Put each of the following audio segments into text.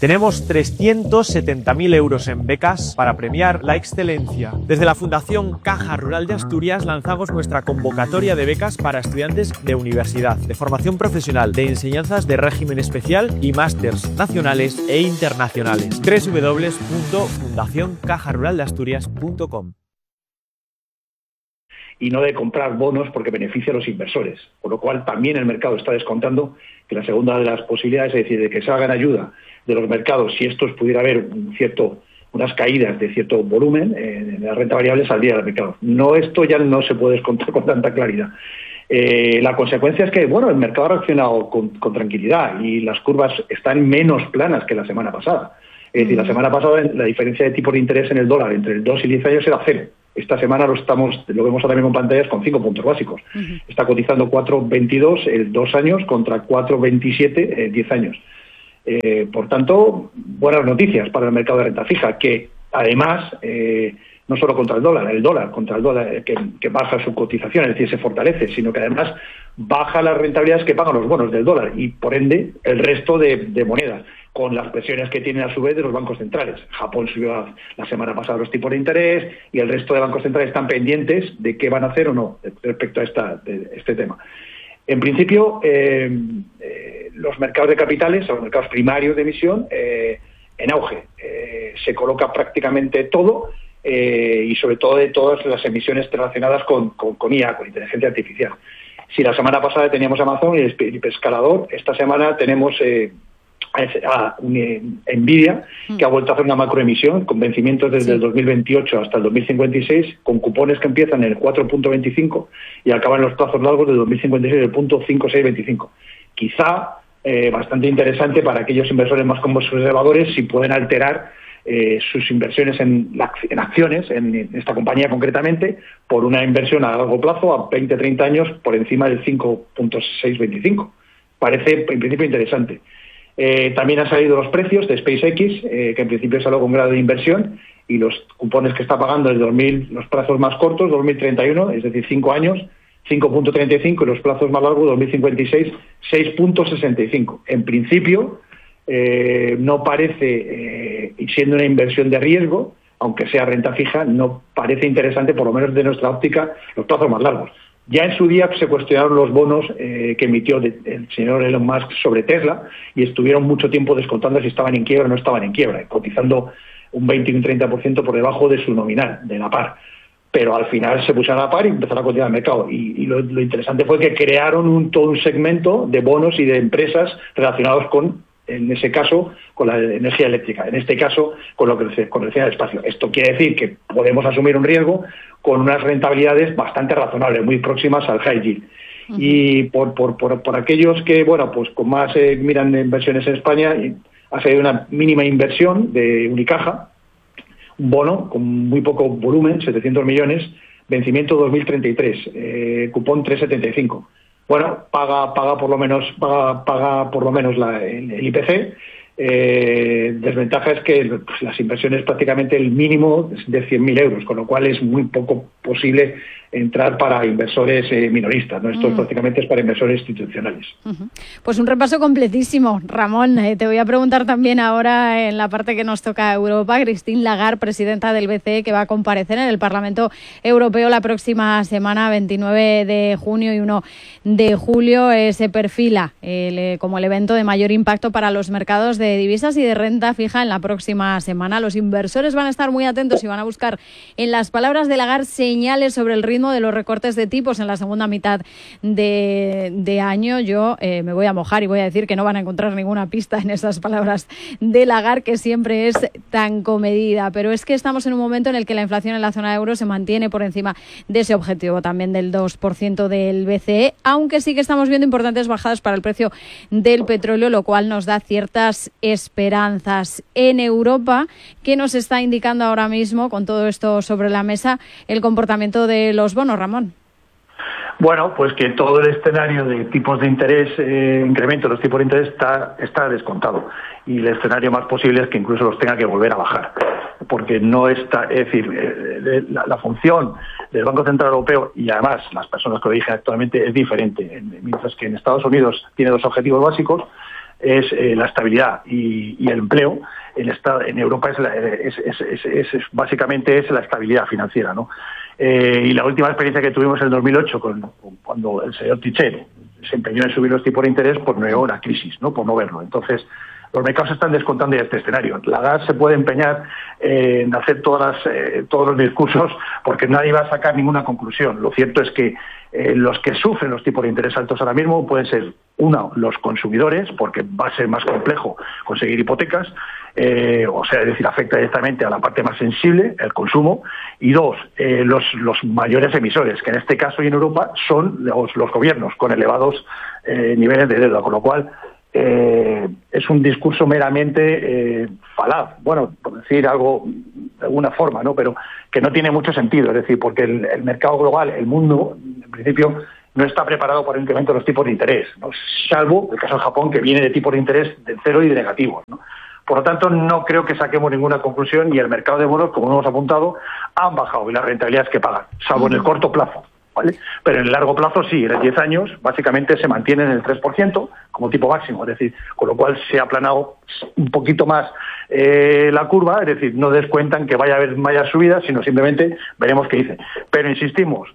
Tenemos 370.000 euros en becas para premiar la excelencia. Desde la Fundación Caja Rural de Asturias lanzamos nuestra convocatoria de becas para estudiantes de universidad, de formación profesional, de enseñanzas de régimen especial y másters nacionales e internacionales. www.fundacioncajaruraldeasturias.com. Y no de comprar bonos porque beneficia a los inversores, por lo cual también el mercado está descontando que la segunda de las posibilidades, es decir, de que salgan ayuda de los mercados, si estos pudiera haber unas caídas de cierto volumen en la renta variable, saldría del mercado. No, esto ya no se puede descontar con tanta claridad. La consecuencia es que el mercado ha reaccionado con tranquilidad y las curvas están menos planas que la semana pasada. Es decir, la semana pasada la diferencia de tipo de interés en el dólar entre el 2 y 10 años era 0. Esta semana lo vemos ahora mismo en pantallas con 5 puntos básicos. Está cotizando 4,22 el 2 años contra 4,27 10 años. Por tanto, buenas noticias para el mercado de renta fija, que además, no solo contra el dólar contra el dólar que baja su cotización, es decir, se fortalece, sino que además baja las rentabilidades que pagan los bonos del dólar y, por ende, el resto de monedas, con las presiones que tienen a su vez de los bancos centrales. Japón subió la semana pasada los tipos de interés y el resto de bancos centrales están pendientes de qué van a hacer o no respecto a este tema. En principio, los mercados de capitales, o los mercados primarios de emisión, en auge. Se coloca prácticamente todo y sobre todo de todas las emisiones relacionadas con IA, con inteligencia artificial. Si la semana pasada teníamos Amazon y el Escalador, esta semana tenemos a Nvidia, que ha vuelto a hacer una macroemisión con vencimientos desde el 2028 hasta el 2056, con cupones que empiezan en el 4.25 y acaban en los plazos largos del 2056 el punto 5,625. Quizá bastante interesante para aquellos inversores más conservadores si pueden alterar sus inversiones en acciones, en esta compañía concretamente, por una inversión a largo plazo, a 20-30 años, por encima del 5.625. Parece en principio interesante. También han salido los precios de SpaceX, que en principio es algo con grado de inversión, y los cupones que está pagando desde los plazos más cortos, 2031, es decir, 5 años, 5.35, y los plazos más largos, 2056, 6.65. En principio, no parece, siendo una inversión de riesgo, aunque sea renta fija, no parece interesante, por lo menos de nuestra óptica, los plazos más largos. Ya en su día se cuestionaron los bonos que emitió el señor Elon Musk sobre Tesla y estuvieron mucho tiempo descontando si estaban en quiebra o no estaban en quiebra, cotizando un 20 y un 30% por debajo de su nominal, de la par. Pero al final se pusieron a la par y empezaron a cotizar el mercado. Y lo interesante fue que crearon todo un segmento de bonos y de empresas relacionados con, en ese caso, con la energía eléctrica, en este caso, con lo que decía del espacio. Esto quiere decir que podemos asumir un riesgo con unas rentabilidades bastante razonables, muy próximas al high yield. Y por aquellos que, pues con más miran inversiones en España, ha salido una mínima inversión de Unicaja, un bono con muy poco volumen, 700 millones, vencimiento 2033, cupón 3,75. Bueno, paga por lo menos el IPC. Desventaja es que las inversiones prácticamente el mínimo es de 100.000 euros, con lo cual es muy poco posible entrar para inversores minoristas, ¿no? Esto prácticamente es para inversores institucionales. Pues un repaso completísimo, Ramón. Te voy a preguntar también ahora en la parte que nos toca a Europa, Christine Lagarde, presidenta del BCE, que va a comparecer en el Parlamento Europeo la próxima semana, 29 de junio y 1 de julio. Se perfila como el evento de mayor impacto para los mercados de divisas y de renta fija en la próxima semana. Los inversores van a estar muy atentos y van a buscar en las palabras de Lagarde señales sobre el ritmo de los recortes de tipos en la segunda mitad de año. Yo me voy a mojar y voy a decir que no van a encontrar ninguna pista en esas palabras de Lagarde, que siempre es tan comedida, pero es que estamos en un momento en el que la inflación en la zona euro se mantiene por encima de ese objetivo también del 2% del BCE, aunque sí que estamos viendo importantes bajadas para el precio del petróleo, lo cual nos da ciertas esperanzas. En Europa, ¿qué nos está indicando ahora mismo, con todo esto sobre la mesa, el comportamiento de los bonos, Ramón? Bueno, pues que todo el escenario de tipos de interés, incremento de los tipos de interés está descontado. Y el escenario más posible es que incluso los tenga que volver a bajar. Porque no está, es decir, la función del Banco Central Europeo, y además las personas que lo dije actualmente, es diferente. Mientras que en Estados Unidos tiene dos objetivos básicos, es la estabilidad y el empleo. En Europa básicamente es la estabilidad financiera, ¿no? Y la última experiencia que tuvimos en el 2008, cuando el señor Trichet se empeñó en subir los tipos de interés, pues no llegó una crisis, ¿no? Por no verlo. Entonces, los mercados están descontando ya este escenario. Lagarde se puede empeñar en hacer todos los discursos porque nadie va a sacar ninguna conclusión. Lo cierto es que los que sufren los tipos de interés altos ahora mismo pueden ser, uno, los consumidores, porque va a ser más complejo conseguir hipotecas, es decir, afecta directamente a la parte más sensible, el consumo, y dos, los mayores emisores, que en este caso y en Europa son los gobiernos con elevados niveles de deuda, con lo cual es un discurso meramente falaz, bueno, por decir algo de alguna forma, ¿no? Pero que no tiene mucho sentido, es decir, porque el mercado global, el mundo, en principio, no está preparado para el incremento de los tipos de interés, ¿no? Salvo el caso de Japón, que viene de tipos de interés de cero y de negativos, ¿no? Por lo tanto, no creo que saquemos ninguna conclusión y el mercado de bonos, como hemos apuntado, han bajado y las rentabilidades que pagan, salvo en el corto plazo, ¿vale? Pero en el largo plazo sí, en el 10 años básicamente se mantienen en el 3% como tipo máximo, es decir, con lo cual se ha aplanado un poquito más la curva, es decir, no descuentan que vaya a haber mayores subidas, sino simplemente veremos qué dice. Pero insistimos,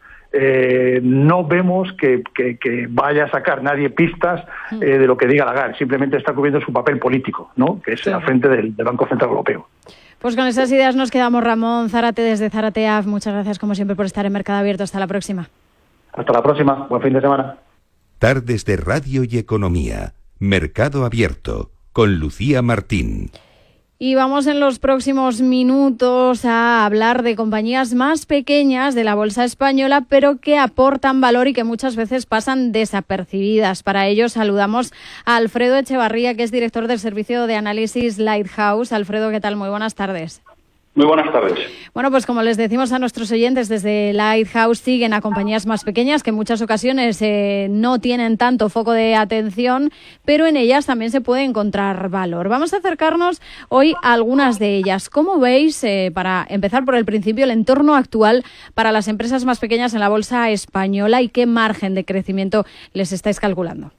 no vemos que vaya a sacar nadie pistas de lo que diga Lagarde, simplemente está cubriendo su papel político, ¿no? Que es al frente del Banco Central Europeo. Pues con esas ideas nos quedamos. Ramón Zárate desde Zárate AF, muchas gracias como siempre por estar en Mercado Abierto. Hasta la próxima. Hasta la próxima, buen fin de semana. Tardes de Radio y Economía, Mercado Abierto, con Lucía Martín. Y vamos en los próximos minutos a hablar de compañías más pequeñas de la bolsa española, pero que aportan valor y que muchas veces pasan desapercibidas. Para ello saludamos a Alfredo Echevarría, que es director del servicio de análisis Lighthouse. Alfredo, ¿qué tal? Muy buenas tardes. Muy buenas tardes. Bueno, pues como les decimos a nuestros oyentes, desde Lighthouse siguen a compañías más pequeñas que en muchas ocasiones no tienen tanto foco de atención, pero en ellas también se puede encontrar valor. Vamos a acercarnos hoy a algunas de ellas. ¿Cómo veis, para empezar por el principio, el entorno actual para las empresas más pequeñas en la bolsa española y qué margen de crecimiento les estáis calculando?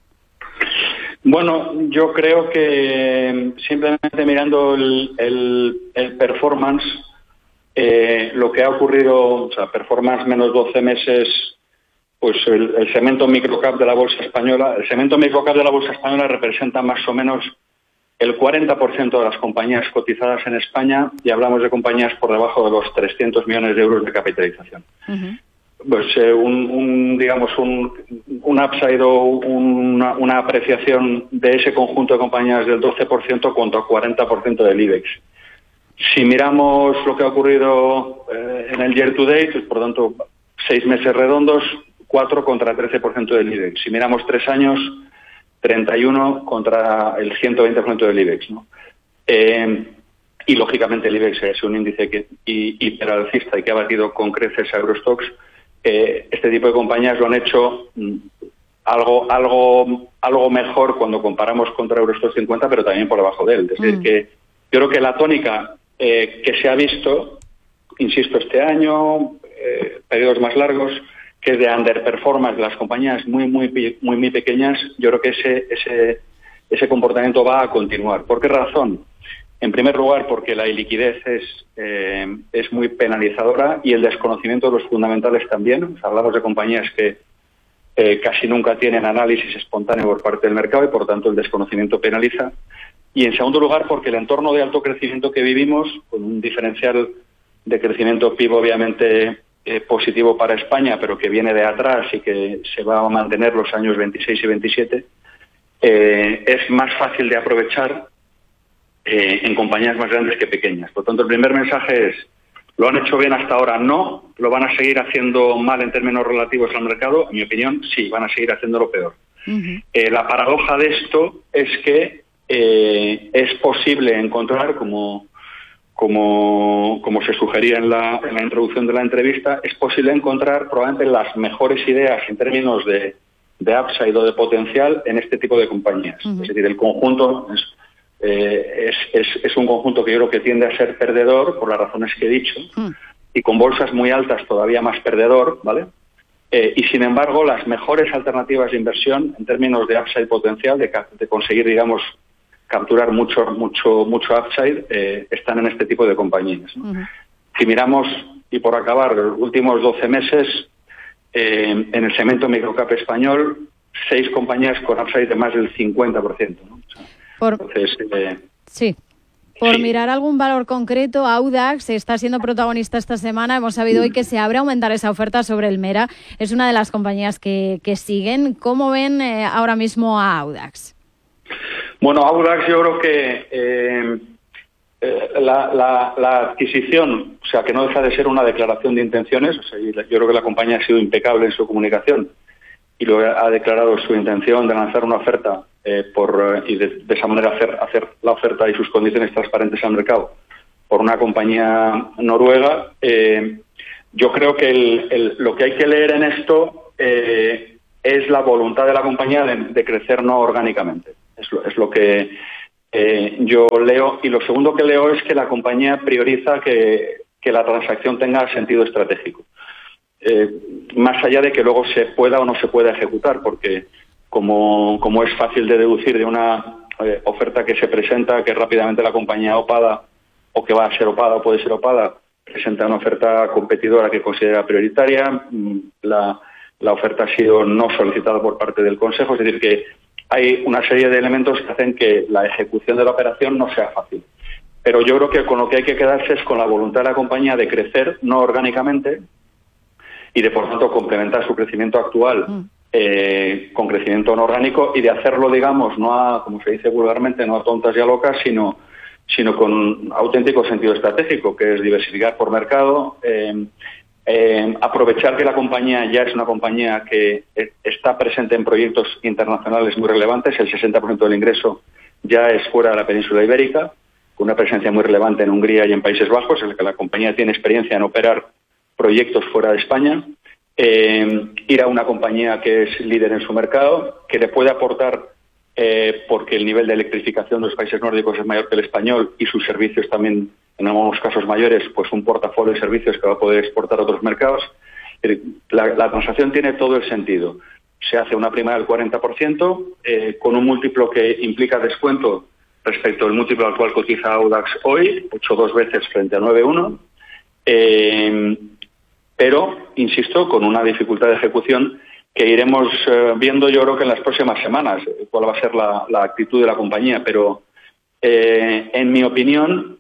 Bueno, yo creo que simplemente mirando el performance, lo que ha ocurrido, o sea, performance menos 12 meses, pues el segmento microcap de la bolsa española, representa más o menos el 40% de las compañías cotizadas en España y hablamos de compañías por debajo de los 300 millones de euros de capitalización. Uh-huh. Pues un upside o una apreciación de ese conjunto de compañías del 12% contra el 40% del IBEX. Si miramos lo que ha ocurrido en el year to date, pues, por lo tanto, 6 meses redondos, 4 contra 13% del IBEX. Si miramos 3 años, 31 contra el 120% del IBEX, ¿no? Y lógicamente el IBEX es un índice hiperalcista y que ha batido con creces a Eurostoxx. Este tipo de compañías lo han hecho algo mejor cuando comparamos contra Eurostoxx 50, pero también por debajo de él. Es decir, que yo creo que la tónica que se ha visto, insisto, este año, periodos más largos, que es de underperformance de las compañías muy pequeñas, yo creo que ese comportamiento va a continuar. ¿Por qué razón? En primer lugar, porque la iliquidez es muy penalizadora y el desconocimiento de los fundamentales también. O sea, hablamos de compañías que casi nunca tienen análisis espontáneo por parte del mercado y, por tanto, el desconocimiento penaliza. Y, en segundo lugar, porque el entorno de alto crecimiento que vivimos, con un diferencial de crecimiento PIB obviamente positivo para España, pero que viene de atrás y que se va a mantener los años 26 y 27, es más fácil de aprovechar en compañías más grandes que pequeñas. Por tanto, el primer mensaje es: ¿lo han hecho bien hasta ahora? No. ¿Lo van a seguir haciendo mal en términos relativos al mercado? En mi opinión, sí, van a seguir haciéndolo peor. Uh-huh. La paradoja de esto es que es posible encontrar, como se sugería en la introducción de la entrevista, es posible encontrar probablemente las mejores ideas en términos de upside o de potencial en este tipo de compañías. Uh-huh. Es decir, el conjunto es un conjunto que yo creo que tiende a ser perdedor por las razones que he dicho, y con bolsas muy altas todavía más perdedor, ¿vale? Y sin embargo, las mejores alternativas de inversión en términos de upside potencial, de conseguir, digamos, capturar mucho upside, están en este tipo de compañías, ¿no? Si miramos, y por acabar, los últimos 12 meses, en el segmento microcap español, 6 compañías con upside de más del 50%, ¿no? Entonces, sí. Por mirar algún valor concreto, Audax está siendo protagonista esta semana. Hemos sabido hoy que se abre a aumentar esa oferta sobre el Mera. Es una de las compañías que siguen. ¿Cómo ven ahora mismo a Audax? Bueno, Audax yo creo que la adquisición, o sea, que no deja de ser una declaración de intenciones. O sea, yo creo que la compañía ha sido impecable en su comunicación y lo ha declarado su intención de lanzar una oferta y de esa manera hacer la oferta y sus condiciones transparentes al mercado por una compañía noruega. Yo creo que lo que hay que leer en esto es la voluntad de la compañía de crecer no orgánicamente. Es lo que yo leo. Y lo segundo que leo es que la compañía prioriza que la transacción tenga sentido estratégico. Más allá de que luego se pueda o no se pueda ejecutar, porque como es fácil de deducir de una oferta que se presenta, que rápidamente la compañía opada o que va a ser opada o puede ser opada, presenta una oferta competidora que considera prioritaria, la oferta ha sido no solicitada por parte del Consejo, es decir, que hay una serie de elementos que hacen que la ejecución de la operación no sea fácil. Pero yo creo que con lo que hay que quedarse es con la voluntad de la compañía de crecer no orgánicamente y de, por tanto, complementar su crecimiento actual con crecimiento no orgánico y de hacerlo, digamos, no como se dice vulgarmente, no a tontas y a locas, sino con un auténtico sentido estratégico, que es diversificar por mercado, aprovechar que la compañía ya es una compañía que está presente en proyectos internacionales muy relevantes. El 60% del ingreso ya es fuera de la península ibérica, con una presencia muy relevante en Hungría y en Países Bajos, en la que la compañía tiene experiencia en operar proyectos fuera de España. Ir a una compañía que es líder en su mercado, que le puede aportar, porque el nivel de electrificación de los países nórdicos es mayor que el español y sus servicios también, en algunos casos mayores, pues un portafolio de servicios que va a poder exportar a otros mercados. La transacción tiene todo el sentido. Se hace una prima del 40%, con un múltiplo que implica descuento respecto al múltiplo al cual cotiza Audax hoy, 8,2 veces frente a 9,1. Pero, insisto, con una dificultad de ejecución que iremos viendo, yo creo que en las próximas semanas, cuál va a ser la actitud de la compañía. Pero, en mi opinión,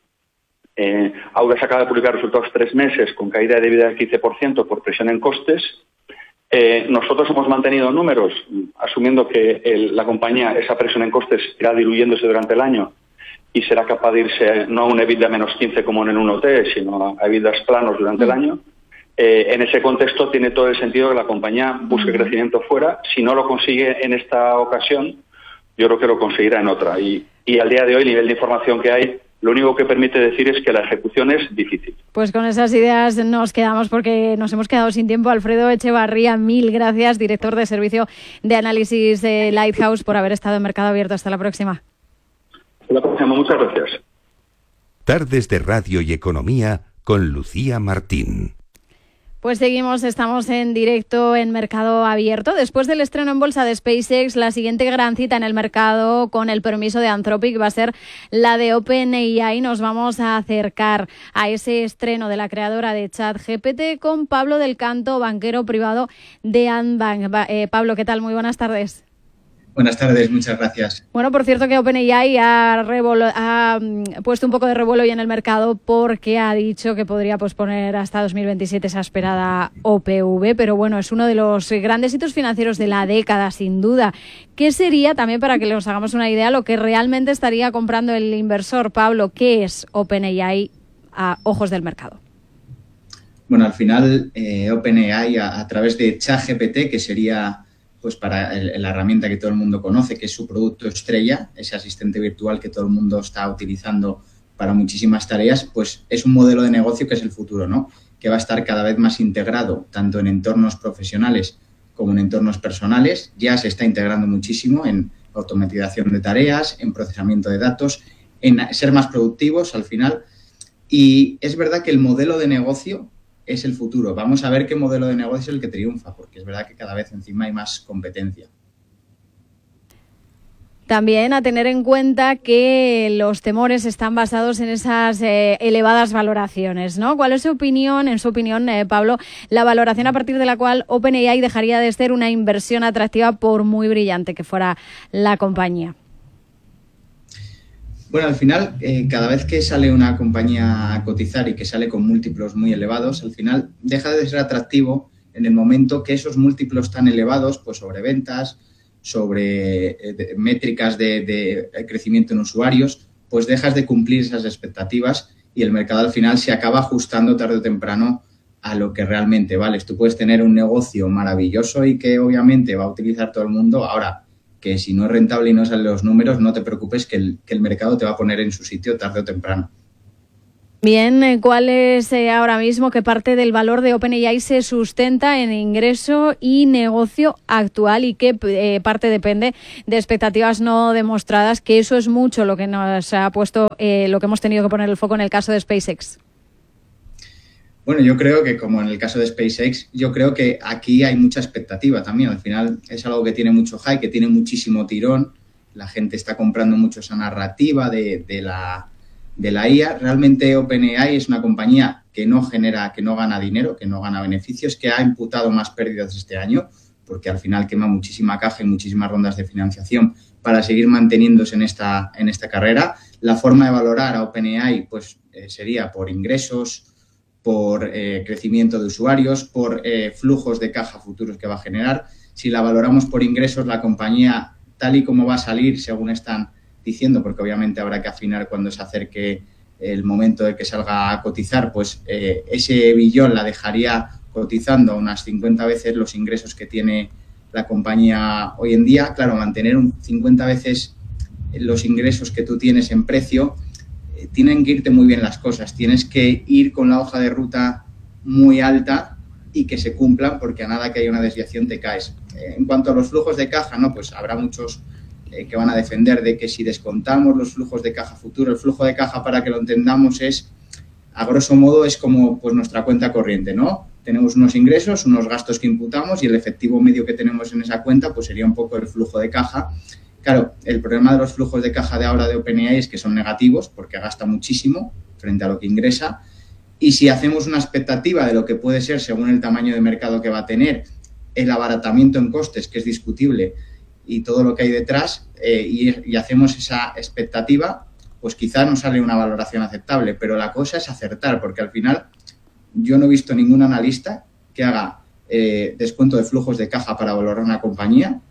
Audax acaba de publicar resultados 3 meses con caída de EBITDA del 15% por presión en costes. Nosotros hemos mantenido números, asumiendo que la compañía, esa presión en costes, irá diluyéndose durante el año y será capaz de irse no a un EBITDA menos 15 como en el 1T, sino a EBITDAs planos durante el año. En ese contexto tiene todo el sentido que la compañía busque crecimiento fuera. Si no lo consigue en esta ocasión, yo creo que lo conseguirá en otra. Y al día de hoy, el nivel de información que hay, lo único que permite decir es que la ejecución es difícil. Pues con esas ideas nos quedamos porque nos hemos quedado sin tiempo. Alfredo Echevarría, mil gracias, director de servicio de análisis de Lighthouse, por haber estado en Mercado Abierto. Hasta la próxima. Hasta la próxima, muchas gracias. Tardes de Radio y Economía con Lucía Martín. Pues seguimos, estamos en directo en Mercado Abierto. Después del estreno en bolsa de SpaceX, la siguiente gran cita en el mercado, con el permiso de Anthropic, va a ser la de OpenAI. Nos vamos a acercar a ese estreno de la creadora de ChatGPT con Pablo del Canto, banquero privado de Andbank. Pablo, ¿qué tal? Muy buenas tardes. Buenas tardes, muchas gracias. Bueno, por cierto que OpenAI ha puesto un poco de revuelo hoy en el mercado porque ha dicho que podría posponer hasta 2027 esa esperada OPV, pero bueno, es uno de los grandes hitos financieros de la década, sin duda. ¿Qué sería, también para que nos hagamos una idea, lo que realmente estaría comprando el inversor? Pablo, ¿qué es OpenAI a ojos del mercado? Bueno, al final OpenAI a través de ChatGPT, que sería pues para la herramienta que todo el mundo conoce, que es su producto estrella, ese asistente virtual que todo el mundo está utilizando para muchísimas tareas, pues es un modelo de negocio que es el futuro, ¿no? Que va a estar cada vez más integrado tanto en entornos profesionales como en entornos personales. Ya se está integrando muchísimo en automatización de tareas, en procesamiento de datos, en ser más productivos al final. Y es verdad que el modelo de negocio es el futuro. Vamos a ver qué modelo de negocio es el que triunfa, porque es verdad que cada vez encima hay más competencia. También a tener en cuenta que los temores están basados en esas elevadas valoraciones, ¿no? ¿Cuál es su opinión, Pablo, la valoración a partir de la cual OpenAI dejaría de ser una inversión atractiva por muy brillante que fuera la compañía? Bueno, al final, cada vez que sale una compañía a cotizar y que sale con múltiplos muy elevados, al final deja de ser atractivo en el momento que esos múltiplos tan elevados, pues sobre ventas, sobre métricas de crecimiento en usuarios, pues dejas de cumplir esas expectativas y el mercado al final se acaba ajustando tarde o temprano a lo que realmente vales. Tú puedes tener un negocio maravilloso y que obviamente va a utilizar todo el mundo. Ahora, que si no es rentable y no salen los números, no te preocupes que el mercado te va a poner en su sitio tarde o temprano. Bien, ¿cuál es ahora mismo qué parte del valor de OpenAI se sustenta en ingreso y negocio actual y qué parte depende de expectativas no demostradas? Que eso es mucho lo que nos ha puesto, lo que hemos tenido que poner el foco en el caso de SpaceX. Bueno, yo creo que como en el caso de SpaceX, yo creo que aquí hay mucha expectativa también. Al final es algo que tiene mucho hype, que tiene muchísimo tirón. La gente está comprando mucho esa narrativa de la IA. Realmente OpenAI es una compañía que no gana dinero, que no gana beneficios, que ha imputado más pérdidas este año, porque al final quema muchísima caja y muchísimas rondas de financiación para seguir manteniéndose en esta carrera. La forma de valorar a OpenAI pues sería por ingresos, por crecimiento de usuarios, por flujos de caja futuros que va a generar. Si la valoramos por ingresos, la compañía, tal y como va a salir, según están diciendo, porque obviamente habrá que afinar cuando se acerque el momento de que salga a cotizar, pues ese billón la dejaría cotizando a unas 50 veces los ingresos que tiene la compañía hoy en día. Claro, mantener 50 veces los ingresos que tú tienes en precio, tienen que irte muy bien las cosas. Tienes que ir con la hoja de ruta muy alta y que se cumplan, porque a nada que haya una desviación te caes. En cuanto a los flujos de caja, no, pues habrá muchos que van a defender de que si descontamos los flujos de caja futuro, el flujo de caja, para que lo entendamos, es, a grosso modo, es como pues nuestra cuenta corriente, ¿no? Tenemos unos ingresos, unos gastos que imputamos y el efectivo medio que tenemos en esa cuenta pues sería un poco el flujo de caja. Claro, el problema de los flujos de caja de ahora de OpenAI es que son negativos porque gasta muchísimo frente a lo que ingresa, y si hacemos una expectativa de lo que puede ser según el tamaño de mercado que va a tener, el abaratamiento en costes, que es discutible, y todo lo que hay detrás, y hacemos esa expectativa, pues quizá no sale una valoración aceptable, pero la cosa es acertar, porque al final yo no he visto ningún analista que haga descuento de flujos de caja para valorar una compañía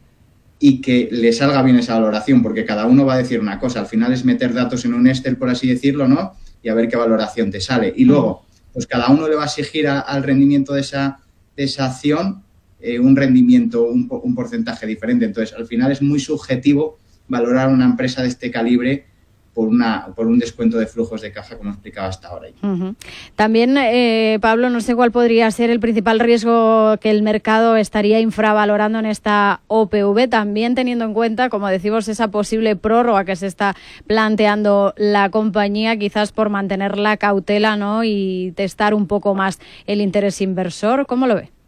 y que le salga bien esa valoración, porque cada uno va a decir una cosa. Al final es meter datos en un Excel, por así decirlo, ¿no? Y a ver qué valoración te sale. Y luego, pues cada uno le va a exigir al rendimiento de esa acción un rendimiento, un porcentaje diferente. Entonces, al final es muy subjetivo valorar una empresa de este calibre por un descuento de flujos de caja, como explicaba hasta ahora. Uh-huh. También, Pablo, no sé cuál podría ser el principal riesgo que el mercado estaría infravalorando en esta OPV, también teniendo en cuenta, como decimos, esa posible prórroga que se está planteando la compañía, quizás por mantener la cautela, ¿no? Y testar un poco más el interés inversor. ¿Cómo lo ve?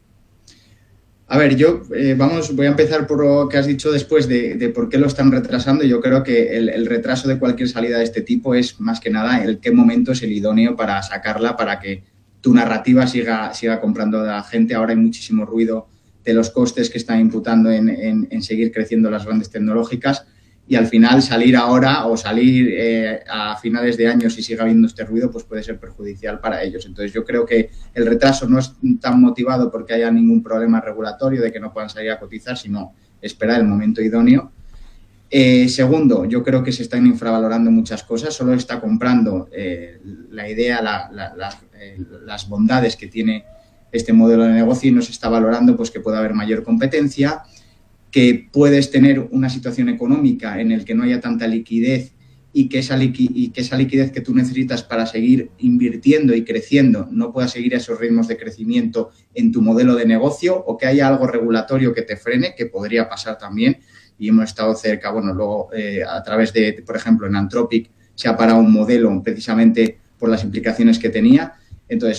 A ver, yo voy a empezar por lo que has dicho después de por qué lo están retrasando. Yo creo que el retraso de cualquier salida de este tipo es más que nada el qué momento es el idóneo para sacarla, para que tu narrativa siga comprando a la gente. Ahora hay muchísimo ruido de los costes que están imputando en seguir creciendo las grandes tecnológicas, y al final salir ahora o salir a finales de año, si sigue habiendo este ruido, pues puede ser perjudicial para ellos. Entonces yo creo que el retraso no es tan motivado porque haya ningún problema regulatorio de que no puedan salir a cotizar, sino esperar el momento idóneo. Segundo, yo creo que se están infravalorando muchas cosas. Solo está comprando la idea, las bondades que tiene este modelo de negocio, y no se está valorando pues que pueda haber mayor competencia, que puedes tener una situación económica en la que no haya tanta liquidez y que esa liquidez que tú necesitas para seguir invirtiendo y creciendo no pueda seguir a esos ritmos de crecimiento en tu modelo de negocio, o que haya algo regulatorio que te frene, que podría pasar también. Y hemos estado cerca, bueno, luego a través de, por ejemplo, en Anthropic se ha parado un modelo precisamente por las implicaciones que tenía. Entonces,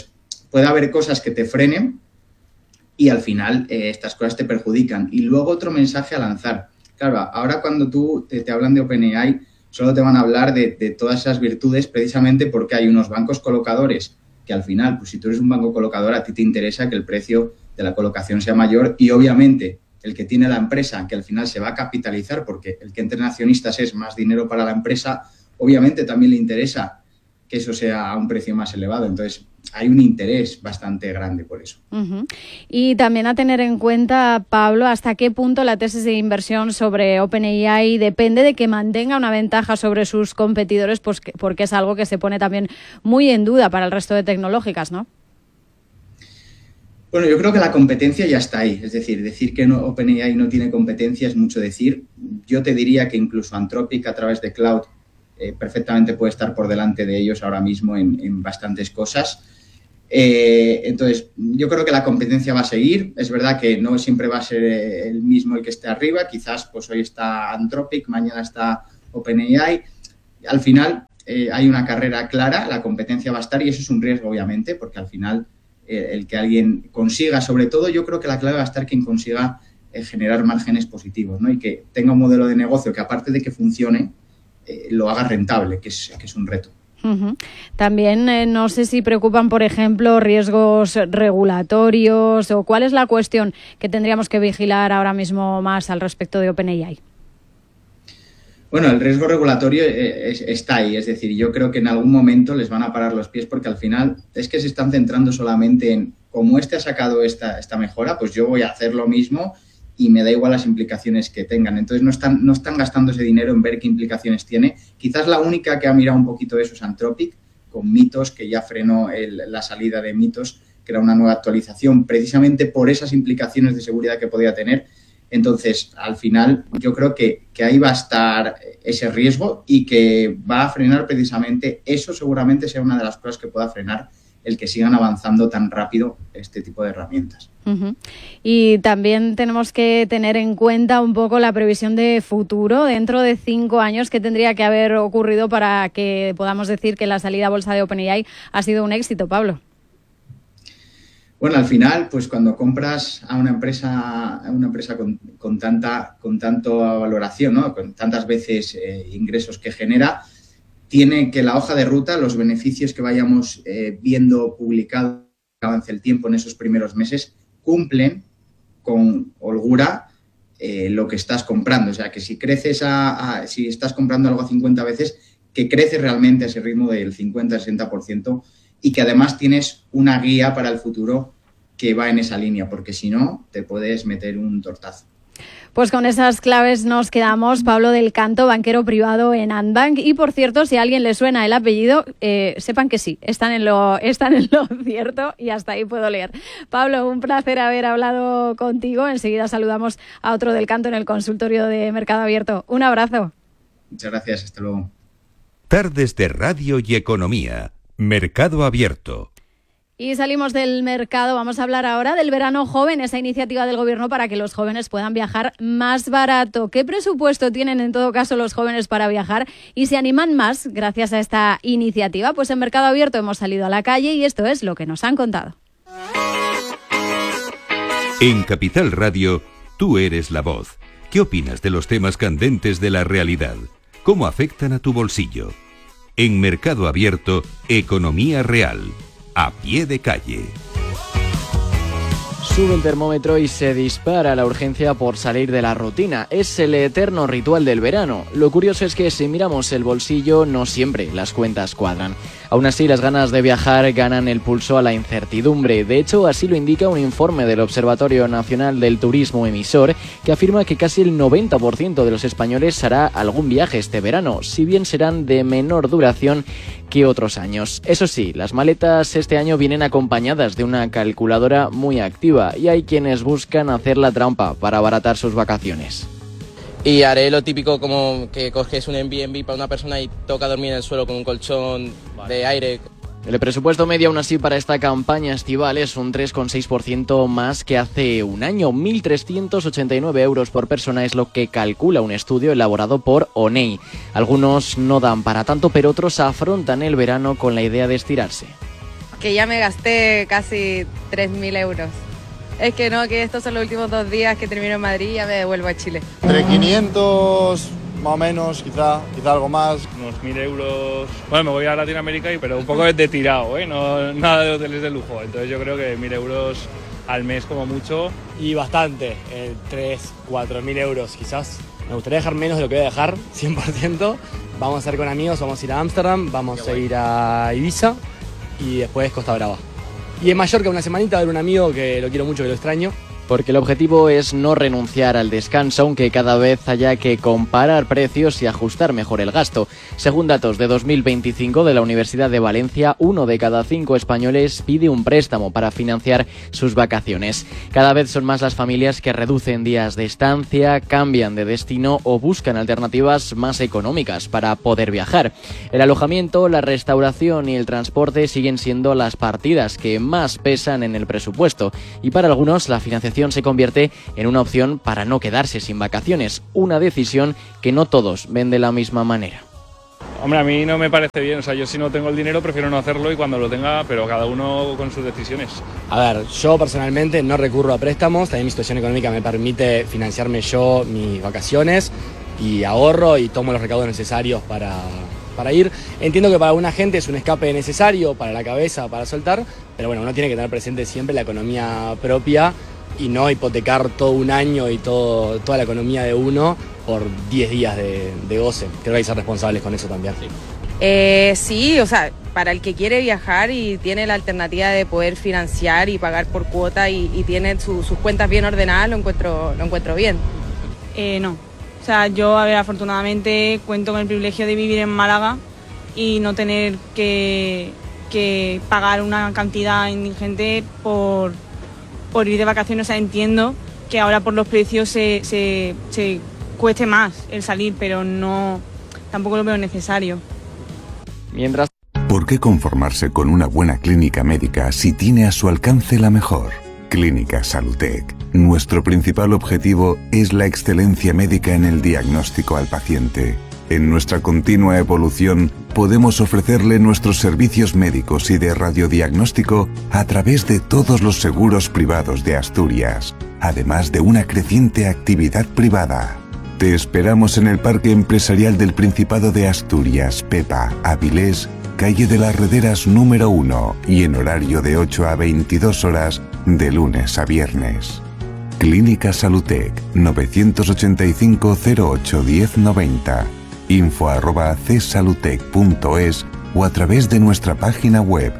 puede haber cosas que te frenen y al final estas cosas te perjudican. Y luego otro mensaje a lanzar. Claro, ahora cuando te hablan de OpenAI, solo te van a hablar de todas esas virtudes precisamente porque hay unos bancos colocadores que al final, pues si tú eres un banco colocador, a ti te interesa que el precio de la colocación sea mayor y obviamente el que tiene la empresa, que al final se va a capitalizar porque el que entre en accionistas es más dinero para la empresa, obviamente también le interesa que eso sea a un precio más elevado. Entonces, hay un interés bastante grande por eso. Uh-huh. Y también a tener en cuenta, Pablo, hasta qué punto la tesis de inversión sobre OpenAI depende de que mantenga una ventaja sobre sus competidores, pues porque es algo que se pone también muy en duda para el resto de tecnológicas, ¿no? Bueno, yo creo que la competencia ya está ahí. Es decir que OpenAI no tiene competencia es mucho decir. Yo te diría que incluso Anthropic a través de Cloud perfectamente puede estar por delante de ellos ahora mismo en bastantes cosas. Entonces, yo creo que la competencia va a seguir. Es verdad que no siempre va a ser el mismo el que esté arriba. Quizás pues hoy está Anthropic, mañana está OpenAI. Al final hay una carrera clara, la competencia va a estar y eso es un riesgo, obviamente, porque al final el que alguien consiga, sobre todo yo creo que la clave va a estar quien consiga generar márgenes positivos, ¿no? Y que tenga un modelo de negocio que aparte de que funcione, lo haga rentable, que es un reto. Uh-huh. También no sé si preocupan, por ejemplo, riesgos regulatorios o cuál es la cuestión que tendríamos que vigilar ahora mismo más al respecto de OpenAI. Bueno, el riesgo regulatorio está ahí, es decir, yo creo que en algún momento les van a parar los pies porque al final es que se están centrando solamente en como ha sacado esta mejora, pues yo voy a hacer lo mismo y me da igual las implicaciones que tengan. Entonces no están gastando ese dinero en ver qué implicaciones tiene. Quizás la única que ha mirado un poquito eso es Anthropic, con Mythos, que ya frenó la salida de Mythos, que era una nueva actualización, precisamente por esas implicaciones de seguridad que podía tener. Entonces, al final, yo creo que ahí va a estar ese riesgo y que va a frenar precisamente eso, seguramente sea una de las cosas que pueda frenar el que sigan avanzando tan rápido este tipo de herramientas. Uh-huh. Y también tenemos que tener en cuenta un poco la previsión de futuro. Dentro de 5 años, ¿qué tendría que haber ocurrido para que podamos decir que la salida a bolsa de OpenAI ha sido un éxito, Pablo? Bueno, al final, pues cuando compras a una empresa con tanta valoración, ¿no? Con tantas veces ingresos que genera, tiene que la hoja de ruta, los beneficios que vayamos viendo publicado que avance el tiempo en esos primeros meses, cumplen con holgura lo que estás comprando. O sea, que si creces si estás comprando algo a 50 veces, que crece realmente a ese ritmo del 50-60%, y que además tienes una guía para el futuro que va en esa línea, porque si no, te puedes meter un tortazo. Pues con esas claves nos quedamos. Pablo del Canto, banquero privado en Andbank. Y por cierto, si a alguien le suena el apellido, sepan que sí, están en lo cierto y hasta ahí puedo leer. Pablo, un placer haber hablado contigo. Enseguida saludamos a otro del Canto en el consultorio de Mercado Abierto. Un abrazo. Muchas gracias, hasta luego. Tardes de Radio y Economía. Mercado Abierto. Y salimos del mercado. Vamos a hablar ahora del verano joven, esa iniciativa del gobierno para que los jóvenes puedan viajar más barato. ¿Qué presupuesto tienen en todo caso los jóvenes para viajar y se animan más gracias a esta iniciativa? Pues en Mercado Abierto hemos salido a la calle y esto es lo que nos han contado. En Capital Radio, tú eres la voz. ¿Qué opinas de los temas candentes de la realidad? ¿Cómo afectan a tu bolsillo? En Mercado Abierto, Economía Real. A pie de calle. Sube el termómetro y se dispara la urgencia por salir de la rutina. Es el eterno ritual del verano. Lo curioso es que si miramos el bolsillo, no siempre las cuentas cuadran. Aún así, las ganas de viajar ganan el pulso a la incertidumbre. De hecho, así lo indica un informe del Observatorio Nacional del Turismo Emisor, que afirma que casi el 90% de los españoles hará algún viaje este verano, si bien serán de menor duración que otros años. Eso sí, las maletas este año vienen acompañadas de una calculadora muy activa y hay quienes buscan hacer la trampa para abaratar sus vacaciones. Y haré lo típico como que coges un Airbnb para una persona y toca dormir en el suelo con un colchón de aire. El presupuesto medio aún así para esta campaña estival es un 3,6% más que hace un año. 1.389 euros por persona es lo que calcula un estudio elaborado por ONEI. Algunos no dan para tanto, pero otros afrontan el verano con la idea de estirarse. que ya me gasté casi 3.000 euros. Es que no, que estos son los últimos 2 días que termino en Madrid y ya me devuelvo a Chile. Entre 500 más o menos, quizá algo más. Unos 1.000 euros. Bueno, me voy a Latinoamérica, pero un poco de tirado, no, nada de hoteles de lujo. Entonces yo creo que 1.000 euros al mes como mucho. Y bastante, 3.000-4.000 euros quizás. Me gustaría dejar menos de lo que voy a dejar, 100%. Vamos a estar con amigos, vamos a ir a Ámsterdam, vamos a ir a Ibiza y después Costa Brava. Y en Mallorca una semanita a ver un amigo que lo quiero mucho, que lo extraño. Porque el objetivo es no renunciar al descanso, aunque cada vez haya que comparar precios y ajustar mejor el gasto. Según datos de 2025 de la Universidad de Valencia, 1 de cada 5 españoles pide un préstamo para financiar sus vacaciones. Cada vez son más las familias que reducen días de estancia, cambian de destino o buscan alternativas más económicas para poder viajar. El alojamiento, la restauración y el transporte siguen siendo las partidas que más pesan en el presupuesto, y para algunos la financiación se convierte en una opción para no quedarse sin vacaciones, una decisión que no todos ven de la misma manera. Hombre, a mí no me parece bien, yo si no tengo el dinero prefiero no hacerlo y cuando lo tenga, pero cada uno con sus decisiones. A ver, yo personalmente no recurro a préstamos, también mi situación económica me permite financiarme yo mis vacaciones y ahorro y tomo los recaudos necesarios para ir. Entiendo que para alguna gente es un escape necesario, para la cabeza, para soltar, pero bueno, uno tiene que tener presente siempre la economía propia y no hipotecar todo un año y toda la economía de uno por 10 días de goce. Creo que hay que ser responsables con eso también. Sí, para el que quiere viajar y tiene la alternativa de poder financiar y pagar por cuota y tiene sus cuentas bien ordenadas, lo encuentro bien. No, yo afortunadamente cuento con el privilegio de vivir en Málaga y no tener que pagar una cantidad ingente por ir de vacaciones. Entiendo que ahora por los precios se cueste más el salir, pero tampoco lo veo necesario. Mientras... ¿Por qué conformarse con una buena clínica médica si tiene a su alcance la mejor? Clínica Salutec. Nuestro principal objetivo es la excelencia médica en el diagnóstico al paciente. En nuestra continua evolución, podemos ofrecerle nuestros servicios médicos y de radiodiagnóstico a través de todos los seguros privados de Asturias, además de una creciente actividad privada. Te esperamos en el Parque Empresarial del Principado de Asturias, Pepa, Avilés, calle de las Rederas número 1 y en horario de 8 a 22 horas de lunes a viernes. Clínica Salutec, 985 08 1090. info@csalutec.es o a través de nuestra página web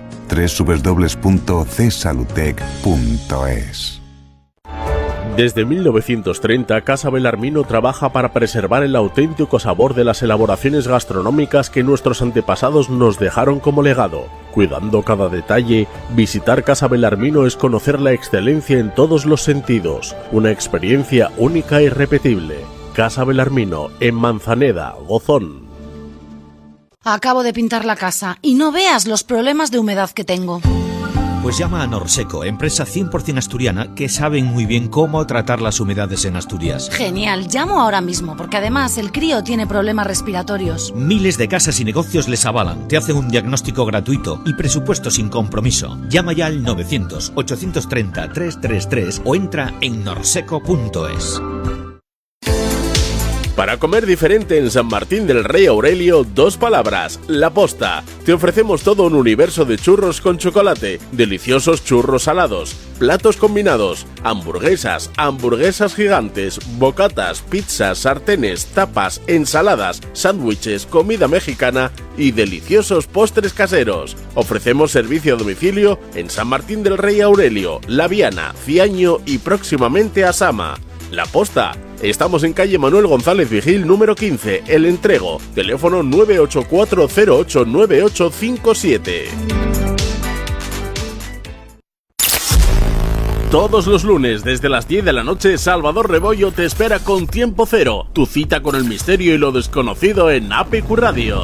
www.csalutec.es. Desde 1930, Casa Belarmino trabaja para preservar el auténtico sabor de las elaboraciones gastronómicas que nuestros antepasados nos dejaron como legado. Cuidando cada detalle, visitar Casa Belarmino es conocer la excelencia en todos los sentidos, una experiencia única e irrepetible. Casa Belarmino, en Manzaneda, Gozón. Acabo de pintar la casa y no veas los problemas de humedad que tengo. Pues llama a Norseco, empresa 100% asturiana que saben muy bien cómo tratar las humedades en Asturias. Genial, llamo ahora mismo porque además el crío tiene problemas respiratorios. Miles de casas y negocios les avalan, te hacen un diagnóstico gratuito y presupuesto sin compromiso. Llama ya al 900-830-333 o entra en norseco.es. Para comer diferente en San Martín del Rey Aurelio, 2 palabras, La Posta. Te ofrecemos todo un universo de churros con chocolate, deliciosos churros salados, platos combinados, hamburguesas gigantes, bocatas, pizzas, sartenes, tapas, ensaladas, sándwiches, comida mexicana y deliciosos postres caseros. Ofrecemos servicio a domicilio en San Martín del Rey Aurelio, La Viana, Ciaño y próximamente a Sama. La Posta. Estamos en calle Manuel González Vigil, número 15, El Entrego. Teléfono 984089857. Todos los lunes, desde las 10 de la noche, Salvador Rebollo te espera con Tiempo Cero. Tu cita con el misterio y lo desconocido en APQ Radio.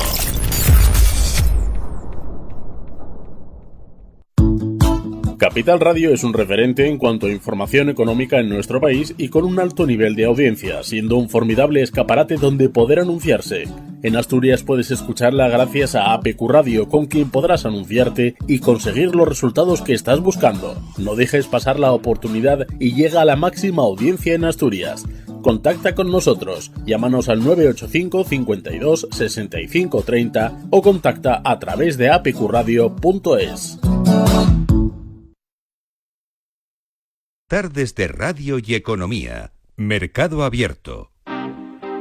Capital Radio es un referente en cuanto a información económica en nuestro país y con un alto nivel de audiencia, siendo un formidable escaparate donde poder anunciarse. En Asturias puedes escucharla gracias a APQ Radio, con quien podrás anunciarte y conseguir los resultados que estás buscando. No dejes pasar la oportunidad y llega a la máxima audiencia en Asturias. Contacta con nosotros, llámanos al 985 52 65 30 o contacta a través de apqradio.es. Tardes de Radio y Economía. Mercado Abierto.